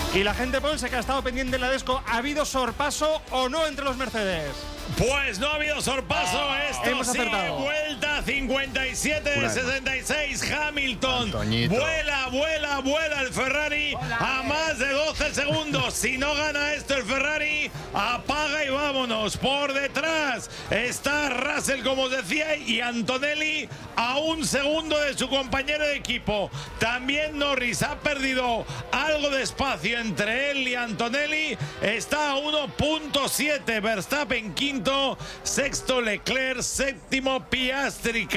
Y la gente, Ponce, que ha estado pendiente en la Desco, ¿ha habido sorpaso o no entre los Mercedes? Pues no ha habido sorpaso. Esto hemos sigue acertado. Vuelta 57 de 66. Hamilton Antoñito. vuela el Ferrari a más de 12 segundos. Si no gana esto el Ferrari, apaga y vámonos. Por detrás está Russell, como os decía, y Antonelli a 1 segundo de su compañero de equipo. También Norris ha perdido algo de espacio entre él y Antonelli. Está a 1.7. Verstappen quinto, sexto Leclerc, séptimo Piastri.